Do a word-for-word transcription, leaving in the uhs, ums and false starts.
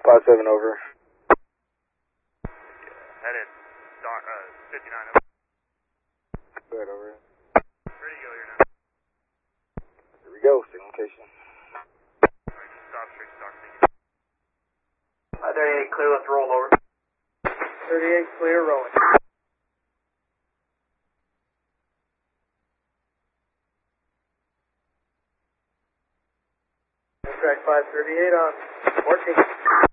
five seven over. Headed, start, uh, fifty-nine over. Good over. Ready to go here now. Here we go, signalization. Alright, just stop straight start. five thirty-eight, clear, let's roll over. thirty-eight, clear, rolling. Track five thirty-eight on fourteen.